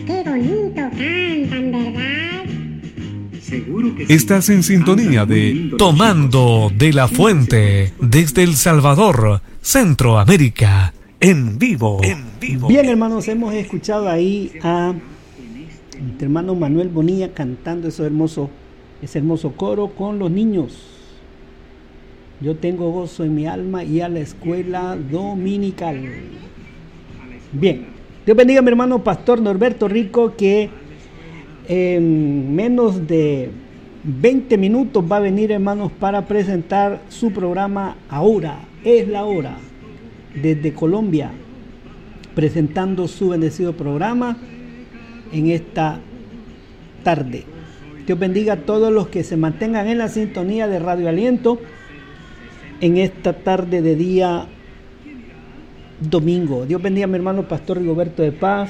qué bonito cantan, ¿verdad? Seguro que sí. Estás en sintonía de Tomando de la Fuente desde El Salvador, Centroamérica, en vivo. Bien, hermanos, hemos escuchado ahí a nuestro hermano Manuel Bonilla cantando ese hermoso coro con los niños. Yo tengo gozo en mi alma y a la escuela dominical. Bien, Dios bendiga a mi hermano Pastor Norberto Rico, que en menos de 20 minutos va a venir, hermanos, para presentar su programa Ahora es la hora, desde Colombia, presentando su bendecido programa en esta tarde. Dios bendiga a todos los que se mantengan en la sintonía de Radio Aliento en esta tarde de día domingo. Dios bendiga a mi hermano Pastor Rigoberto de Paz,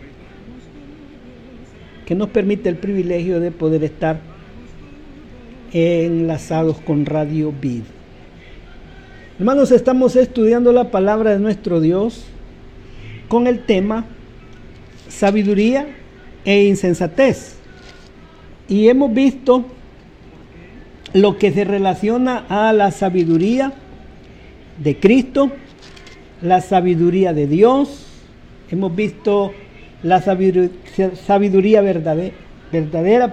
que nos permite el privilegio de poder estar enlazados con Radio Vid. Hermanos, estamos estudiando la palabra de nuestro Dios con el tema sabiduría e insensatez. Y hemos visto lo que se relaciona a la sabiduría de Cristo, la sabiduría de Dios. Hemos visto la sabiduría verdadera,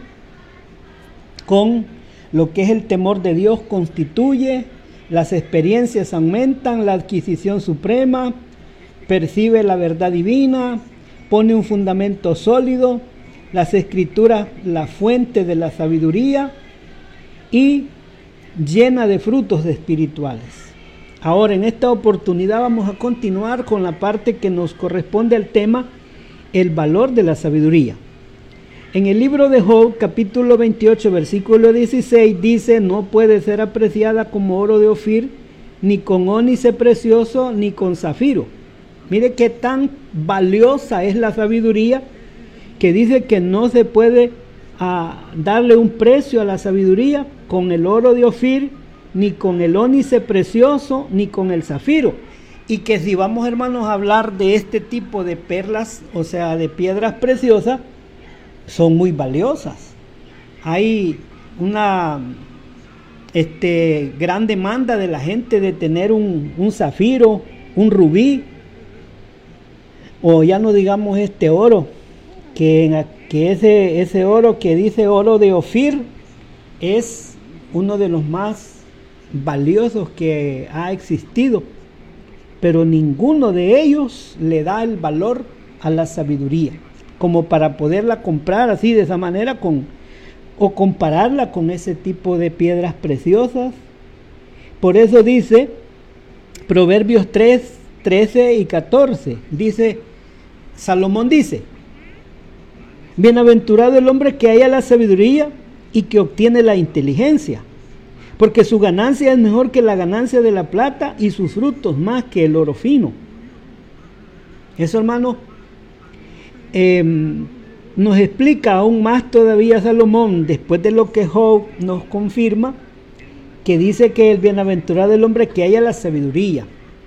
con lo que es el temor de Dios constituye, las experiencias aumentan, la adquisición suprema, percibe la verdad divina, pone un fundamento sólido, las escrituras, la fuente de la sabiduría y llena de frutos espirituales. Ahora, en esta oportunidad vamos a continuar con la parte que nos corresponde al tema, el valor de la sabiduría. En el libro de Job, capítulo 28, versículo 16, dice: no puede ser apreciada como oro de Ofir, ni con ónice precioso, ni con zafiro. Mire qué tan valiosa es la sabiduría, que dice que no se puede darle un precio a la sabiduría con el oro de Ofir, ni con el ónice precioso, ni con el zafiro. Y que si vamos, hermanos, a hablar de este tipo de perlas, o sea, de piedras preciosas, son muy valiosas. Hay una gran demanda de la gente de tener un zafiro, un rubí, o ya no digamos oro, que ese oro que dice oro de Ofir es uno de los más valiosos que ha existido, pero ninguno de ellos le da el valor a la sabiduría, como para poderla comprar así de esa manera o compararla con ese tipo de piedras preciosas. Por eso dice Proverbios 3, 13 y 14, Salomón dice: bienaventurado el hombre que halla la sabiduría y que obtiene la inteligencia, porque su ganancia es mejor que la ganancia de la plata y sus frutos más que el oro fino. Eso, hermano, nos explica aún más todavía Salomón, después de lo que Job nos confirma, que dice que el bienaventurado el hombre que haya la sabiduría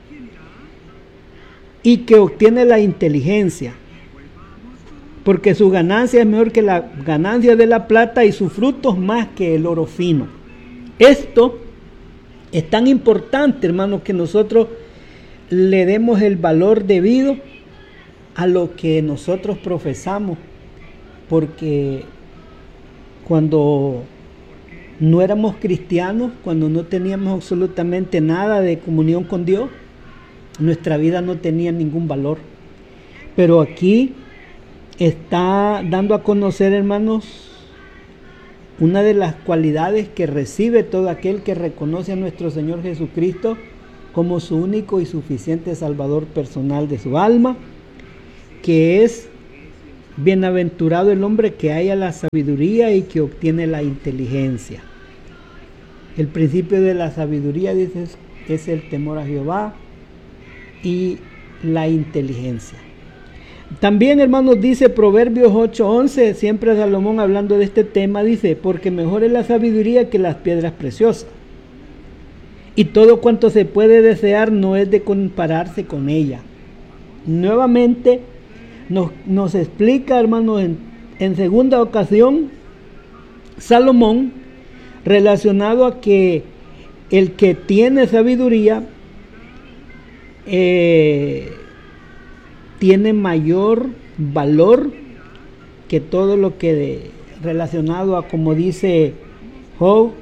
y que obtiene la inteligencia, porque su ganancia es mejor que la ganancia de la plata y sus frutos más que el oro fino. Esto es tan importante, hermanos, que nosotros le demos el valor debido a lo que nosotros profesamos, porque cuando no éramos cristianos, cuando no teníamos absolutamente nada de comunión con Dios, nuestra vida no tenía ningún valor. Pero aquí está dando a conocer, hermanos, una de las cualidades que recibe todo aquel que reconoce a nuestro Señor Jesucristo como su único y suficiente Salvador personal de su alma, que es bienaventurado el hombre que haya la sabiduría y que obtiene la inteligencia. El principio de la sabiduría, dice, es el temor a Jehová y la inteligencia. También, hermanos, dice Proverbios 8:11, siempre Salomón hablando de este tema, dice: porque mejor es la sabiduría que las piedras preciosas, y todo cuanto se puede desear no es de compararse con ella. Nuevamente nos explica, hermanos, en segunda ocasión, Salomón, relacionado a que el que tiene sabiduría tiene mayor valor que todo lo que relacionado a, como dice Job,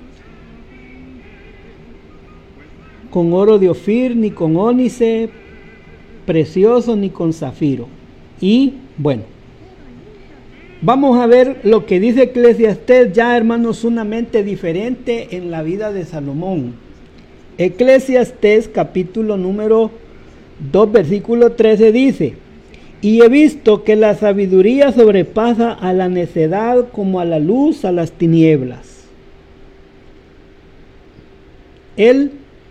con oro de Ofir, ni con ónice precioso, ni con zafiro. Y bueno, vamos a ver lo que dice Eclesiastés, ya hermanos, sumamente diferente en la vida de Salomón. Eclesiastés capítulo número 2 versículo 13 dice: y he visto que la sabiduría sobrepasa a la necedad, como a la luz a las tinieblas. Él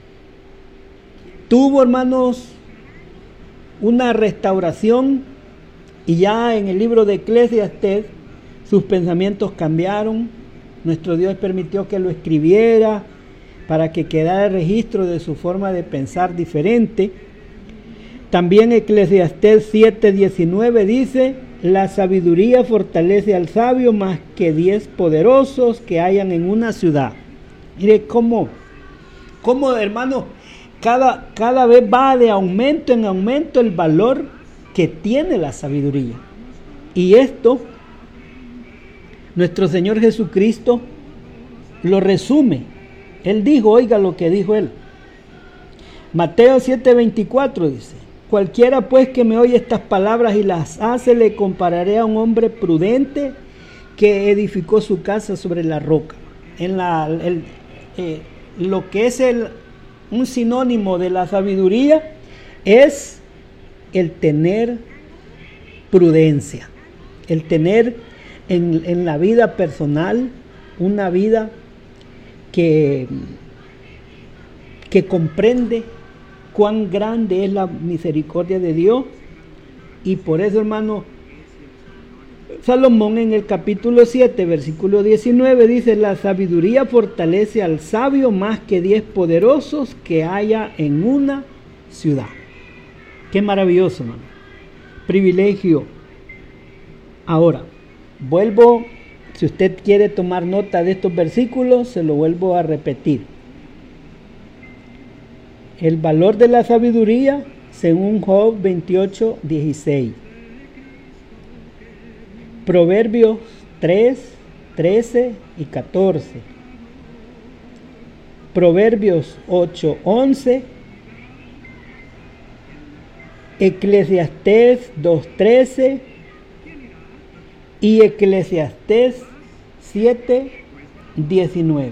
tuvo, hermanos, una restauración, y ya en el libro de Eclesiastés sus pensamientos cambiaron. Nuestro Dios permitió que lo escribiera para que quedara registro de su forma de pensar diferente. También Eclesiastés 7:19 dice: la sabiduría fortalece al sabio más que 10 poderosos que hayan en una ciudad. Mire cómo hermano, cada vez va de aumento en aumento el valor que tiene la sabiduría. Y esto, nuestro Señor Jesucristo lo resume. Él dijo, oiga lo que dijo él. Mateo 7:24 dice: cualquiera pues que me oye estas palabras y las hace, le compararé a un hombre prudente que edificó su casa sobre la roca. Lo que es un sinónimo de la sabiduría es el tener prudencia, el tener en la vida personal una vida que comprende cuán grande es la misericordia de Dios. Y por eso, hermano, Salomón en el capítulo 7 versículo 19 dice: la sabiduría fortalece al sabio más que 10 poderosos que haya en una ciudad. Qué maravilloso, hermano. Privilegio. Ahora, vuelvo, si usted quiere tomar nota de estos versículos, se lo vuelvo a repetir. El valor de la sabiduría, según Job 28:16. Proverbios 3, 13 y 14. Proverbios 8, 11. Eclesiastés 2:13 y Eclesiastés 7:19.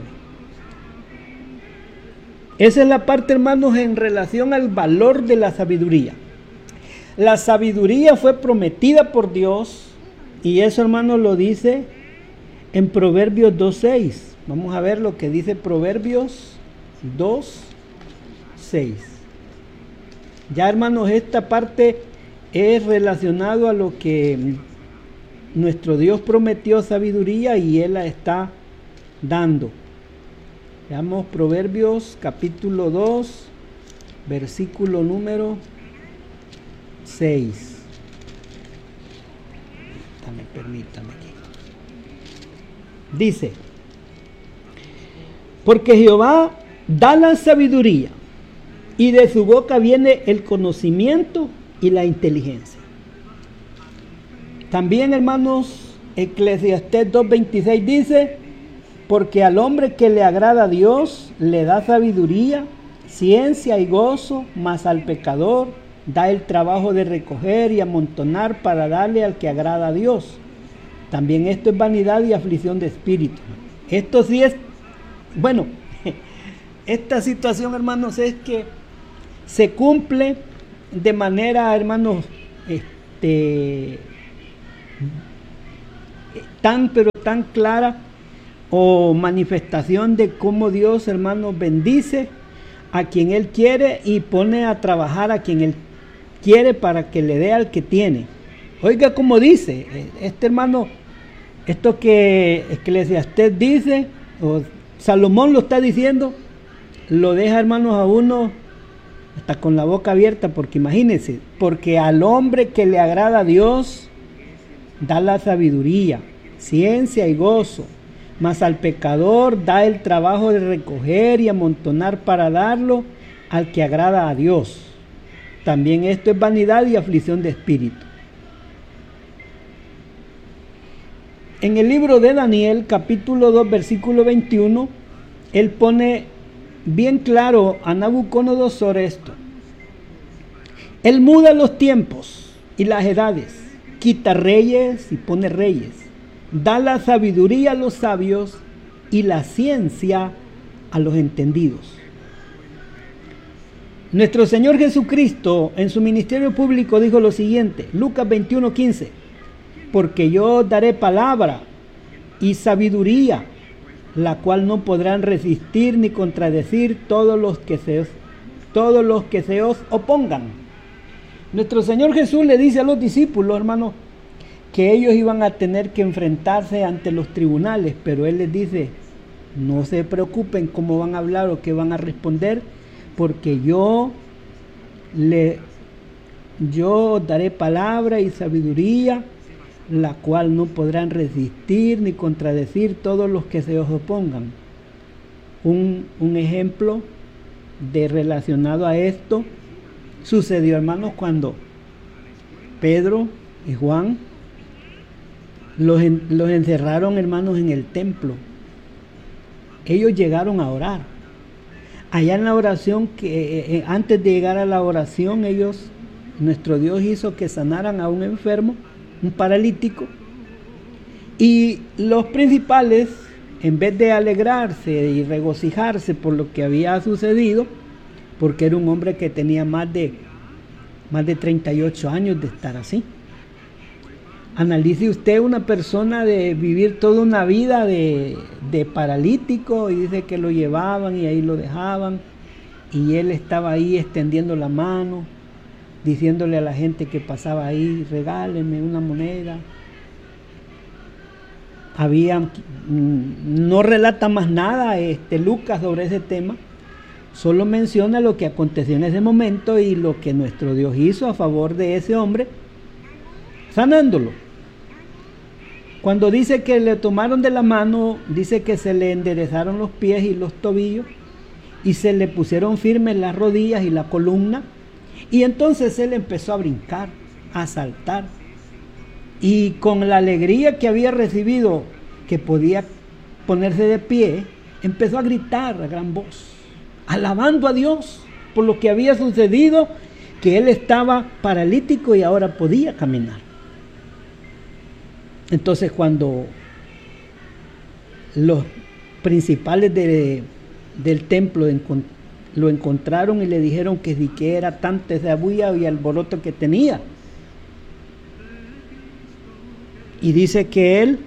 Esa es la parte, hermanos, en relación al valor de la sabiduría. La sabiduría fue prometida por Dios, y eso, hermanos, lo dice en Proverbios 2:6. Vamos a ver lo que dice Proverbios 2:6. Ya, hermanos, esta parte es relacionado a lo que nuestro Dios prometió sabiduría y Él la está dando. Veamos Proverbios capítulo 2, versículo número 6. Permítame aquí. Dice: porque Jehová da la sabiduría, y de su boca viene el conocimiento y la inteligencia. También, hermanos, Eclesiastés 2:26 dice: porque al hombre que le agrada a Dios le da sabiduría, ciencia y gozo, mas al pecador da el trabajo de recoger y amontonar para darle al que agrada a Dios. También esto es vanidad y aflicción de espíritu. Esto sí es, bueno, esta situación, hermanos, es que se cumple de manera, hermanos, tan clara, o manifestación de cómo Dios, hermanos, bendice a quien Él quiere y pone a trabajar a quien Él quiere para que le dé al que tiene. Oiga cómo dice, hermano, esto que Eclesiastés dice, o Salomón lo está diciendo, lo deja, hermanos, a uno está con la boca abierta, porque imagínense, porque al hombre que le agrada a Dios da la sabiduría, ciencia y gozo, mas al pecador da el trabajo de recoger y amontonar para darlo al que agrada a Dios. También esto es vanidad y aflicción de espíritu. En el libro de Daniel, capítulo 2, versículo 21, él pone bien claro a Nabucodonosor esto. Él muda los tiempos y las edades, quita reyes y pone reyes, da la sabiduría a los sabios y la ciencia a los entendidos. Nuestro Señor Jesucristo en su ministerio público dijo lo siguiente, Lucas 21:15, porque yo daré palabra y sabiduría, la cual no podrán resistir ni contradecir todos los que se os opongan. Nuestro Señor Jesús le dice a los discípulos, hermanos, que ellos iban a tener que enfrentarse ante los tribunales, pero Él les dice, no se preocupen cómo van a hablar o qué van a responder, porque yo daré palabra y sabiduría, la cual no podrán resistir ni contradecir todos los que se os opongan. Un ejemplo de relacionado a esto sucedió, hermanos, cuando Pedro y Juan los encerraron, hermanos, en el templo. Ellos llegaron a orar. Allá en la oración, antes de llegar a la oración, nuestro Dios hizo que sanaran a un enfermo, un paralítico, y los principales, en vez de alegrarse y regocijarse por lo que había sucedido, porque era un hombre que tenía más de 38 años de estar así. Analice usted una persona de vivir toda una vida de paralítico, y dice que lo llevaban y ahí lo dejaban, y él estaba ahí extendiendo la mano, diciéndole a la gente que pasaba ahí, regálenme una moneda. No relata más nada Lucas sobre ese tema, solo menciona lo que aconteció en ese momento y lo que nuestro Dios hizo a favor de ese hombre, sanándolo. Cuando dice que le tomaron de la mano, dice que se le enderezaron los pies y los tobillos y se le pusieron firmes las rodillas y la columna, y entonces él empezó a brincar, a saltar, y con la alegría que había recibido, que podía ponerse de pie, empezó a gritar a gran voz, alabando a Dios por lo que había sucedido, que él estaba paralítico y ahora podía caminar. Entonces, cuando los principales del templo lo encontraron y le dijeron que sí, que era tanta esa bulla y alboroto que tenía, y dice que él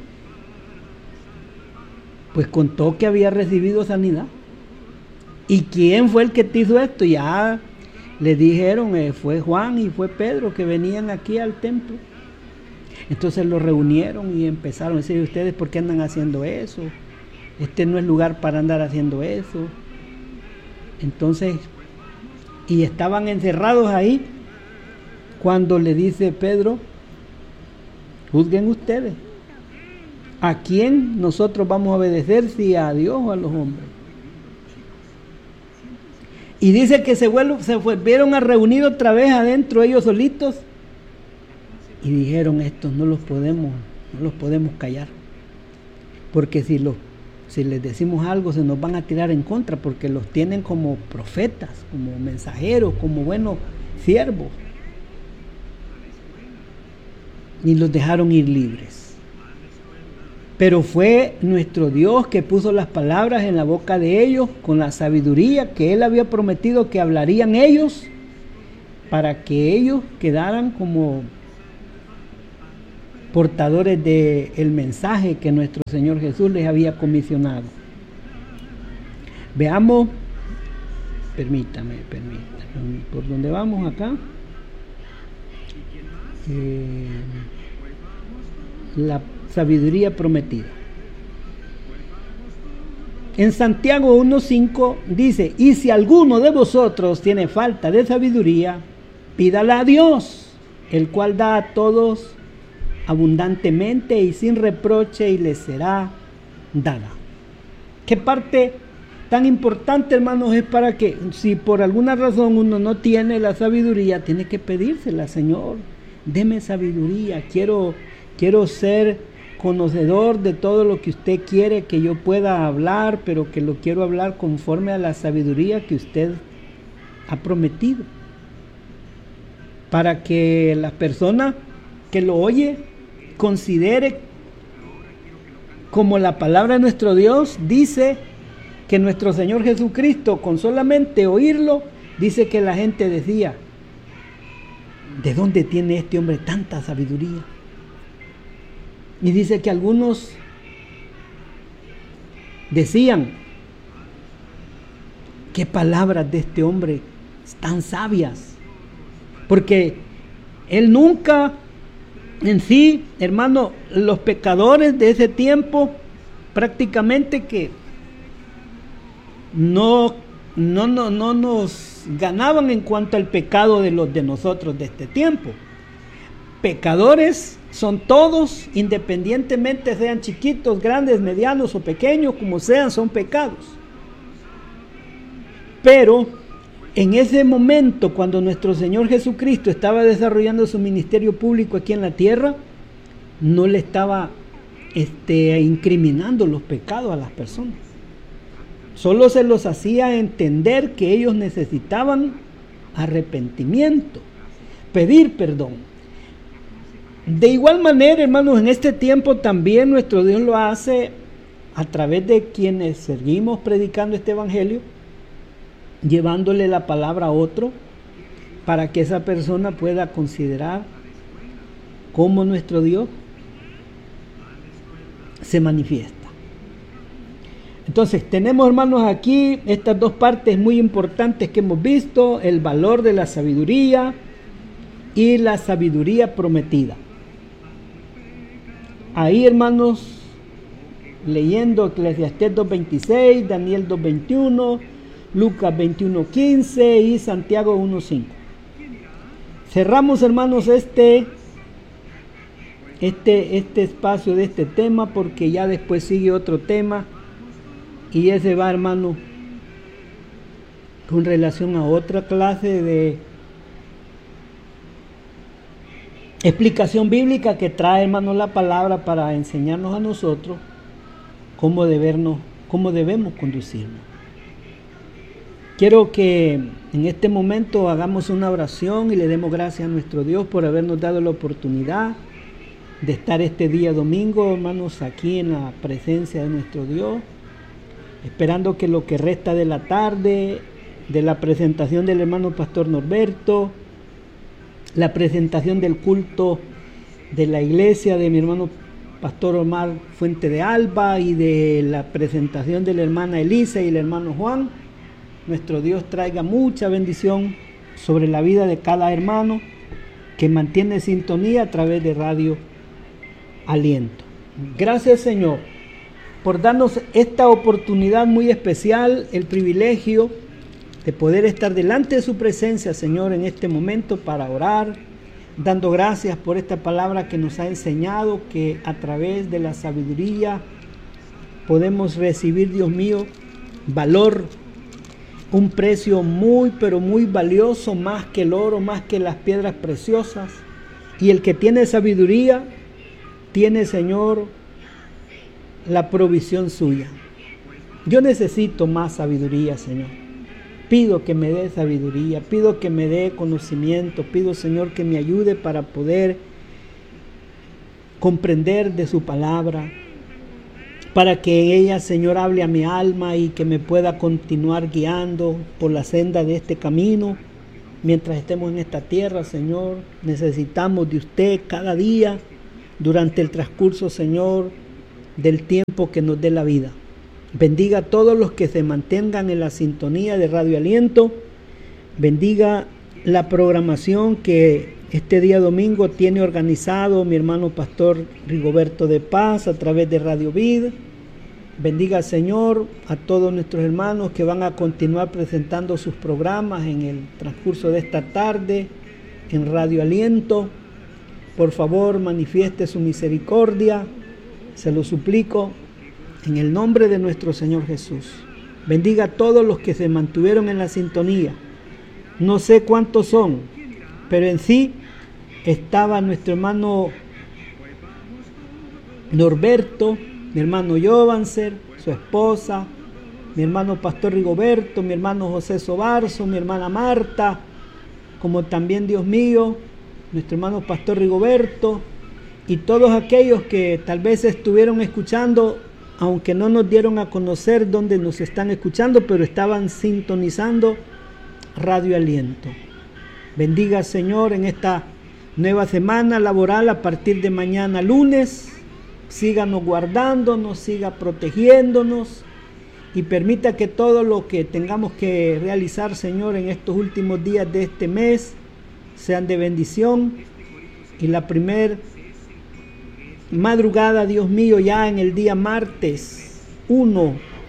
pues contó que había recibido sanidad. ¿Y quién fue el que te hizo esto? Ya le dijeron, fue Juan y fue Pedro, que venían aquí al templo. Entonces lo reunieron y empezaron a decir, ¿ustedes por qué andan haciendo eso? Este no es lugar para andar haciendo eso. Entonces, y estaban encerrados ahí, cuando le dice Pedro, juzguen ustedes, ¿a quién nosotros vamos a obedecer, si a Dios o a los hombres? Y dice que se volvieron a reunir otra vez adentro ellos solitos y dijeron, estos no los podemos callar, porque si les decimos algo se nos van a tirar en contra, porque los tienen como profetas, como mensajeros, como buenos siervos, y los dejaron ir libres. Pero fue nuestro Dios que puso las palabras en la boca de ellos con la sabiduría que Él había prometido que hablarían ellos, para que ellos quedaran como portadores del mensaje que nuestro Señor Jesús les había comisionado. Veamos, permítame, ¿por dónde vamos acá? La sabiduría prometida. En Santiago 1:5 dice: y si alguno de vosotros tiene falta de sabiduría, pídala a Dios, el cual da a todos abundantemente y sin reproche, y le será dada. ¿Qué parte tan importante, hermanos, es para que si por alguna razón uno no tiene la sabiduría, tiene que pedírsela? Señor, deme sabiduría, quiero ser conocedor de todo lo que usted quiere que yo pueda hablar, pero que lo quiero hablar conforme a la sabiduría que usted ha prometido, para que la persona que lo oye considere, como la palabra de nuestro Dios dice, que nuestro Señor Jesucristo, con solamente oírlo, dice que la gente decía: ¿de dónde tiene este hombre tanta sabiduría? Y dice que algunos decían: ¿qué palabras de este hombre tan sabias? Porque él nunca en sí, hermano, los pecadores de ese tiempo prácticamente que no nos ganaban en cuanto al pecado de los de nosotros de este tiempo. Pecadores son todos, independientemente sean chiquitos, grandes, medianos o pequeños, como sean, son pecados. Pero en ese momento, cuando nuestro Señor Jesucristo estaba desarrollando su ministerio público aquí en la tierra, no le estaba incriminando los pecados a las personas. Solo se los hacía entender que ellos necesitaban arrepentimiento, pedir perdón. De igual manera, hermanos, en este tiempo también nuestro Dios lo hace a través de quienes seguimos predicando este evangelio, llevándole la palabra a otro, para que esa persona pueda considerar cómo nuestro Dios se manifiesta. Entonces tenemos, hermanos, aquí estas dos partes muy importantes que hemos visto: el valor de la sabiduría y la sabiduría prometida. Ahí, hermanos, leyendo Eclesiastés 2:26, Daniel 2:21, Lucas 21:15 y Santiago 1:5. Cerramos, hermanos, este espacio de este tema, porque ya después sigue otro tema, y ese va, hermano, con relación a otra clase de explicación bíblica que trae, hermano, la palabra para enseñarnos a nosotros cómo debemos conducirnos. Quiero que en este momento hagamos una oración y le demos gracias a nuestro Dios por habernos dado la oportunidad de estar este día domingo, hermanos, aquí en la presencia de nuestro Dios, esperando que lo que resta de la tarde, de la presentación del hermano Pastor Norberto, la presentación del culto de la iglesia de mi hermano Pastor Omar Fuente de Alba, y de la presentación de la hermana Elisa y el hermano Juan, nuestro Dios traiga mucha bendición sobre la vida de cada hermano que mantiene sintonía a través de Radio Aliento. Gracias, Señor, por darnos esta oportunidad muy especial, el privilegio de poder estar delante de su presencia, Señor, en este momento para orar, dando gracias por esta palabra que nos ha enseñado que a través de la sabiduría podemos recibir, Dios mío, valor, un precio muy, pero muy valioso, más que el oro, más que las piedras preciosas. Y el que tiene sabiduría, tiene, Señor, la provisión suya. Yo necesito más sabiduría, Señor. Pido que me dé sabiduría, pido que me dé conocimiento, pido, Señor, que me ayude para poder comprender de su palabra, para que ella, Señor, hable a mi alma y que me pueda continuar guiando por la senda de este camino. Mientras estemos en esta tierra, Señor, necesitamos de usted cada día durante el transcurso, Señor, del tiempo que nos dé la vida. Bendiga a todos los que se mantengan en la sintonía de Radio Aliento. Bendiga la programación que este día domingo tiene organizado mi hermano Pastor Rigoberto de Paz a través de Radio Vid. Bendiga, Señor, a todos nuestros hermanos que van a continuar presentando sus programas en el transcurso de esta tarde en Radio Aliento. Por favor, manifieste su misericordia, se lo suplico, en el nombre de nuestro Señor Jesús. Bendiga a todos los que se mantuvieron en la sintonía. No sé cuántos son, pero en sí estaba nuestro hermano Norberto, mi hermano Jovanser, su esposa, mi hermano Pastor Rigoberto, mi hermano José Sobarzo, mi hermana Marta, como también, Dios mío, nuestro hermano Pastor Rigoberto, y todos aquellos que tal vez estuvieron escuchando, aunque no nos dieron a conocer dónde nos están escuchando, pero estaban sintonizando Radio Aliento. Bendiga, Señor, en esta nueva semana laboral a partir de mañana lunes. Síganos guardándonos, siga protegiéndonos y permita que todo lo que tengamos que realizar, Señor, en estos últimos días de este mes sean de bendición. Y la primer madrugada, Dios mío, ya en el día martes 1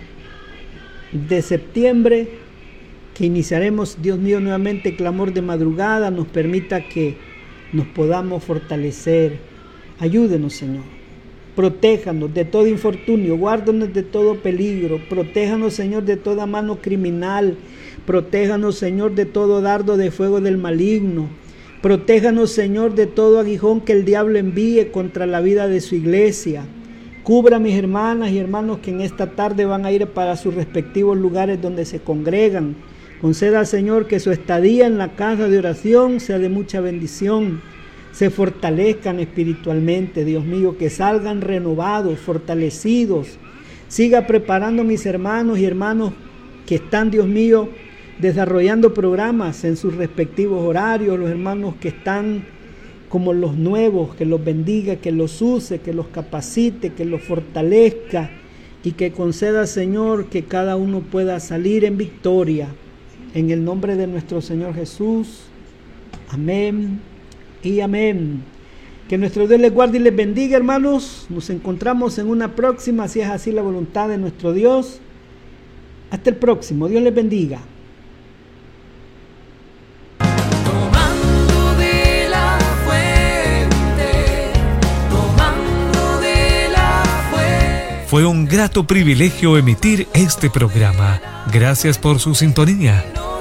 de septiembre, que iniciaremos, Dios mío, nuevamente clamor de madrugada, nos permita que nos podamos fortalecer. Ayúdenos, Señor. Protéjanos de todo infortunio, guárdanos de todo peligro, protéjanos, Señor, de toda mano criminal, protéjanos, Señor, de todo dardo de fuego del maligno, protéjanos, Señor, de todo aguijón que el diablo envíe contra la vida de su iglesia. Cubra a mis hermanas y hermanos que en esta tarde van a ir para sus respectivos lugares donde se congregan. Conceda, Señor, que su estadía en la casa de oración sea de mucha bendición. Se fortalezcan espiritualmente, Dios mío, que salgan renovados, fortalecidos. Siga preparando mis hermanos y hermanos que están, Dios mío, desarrollando programas en sus respectivos horarios, los hermanos que están como los nuevos, que los bendiga, que los use, que los capacite, que los fortalezca y que conceda, Señor, que cada uno pueda salir en victoria. En el nombre de nuestro Señor Jesús. Amén. Y amén. Que nuestro Dios les guarde y les bendiga, hermanos. Nos encontramos en una próxima, si es así la voluntad de nuestro Dios. Hasta el próximo. Dios les bendiga. Tomando de la fuente, tomando de la fuente. Fue un grato privilegio emitir este programa. Gracias por su sintonía.